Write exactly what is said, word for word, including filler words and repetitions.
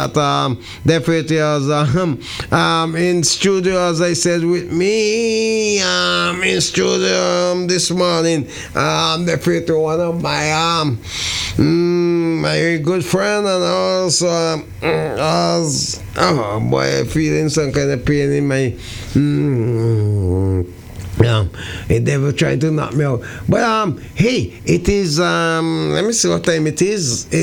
that um, definitely was um, um, in studio, as I said, with me um, in studio um, this morning. Um, definitely one of my um, mm, my good friend, and also um, as oh boy, feeling some kind of pain in my. Mm, Yeah, it never tried to knock me out. But um, hey, it is um. Let me see what time it is. It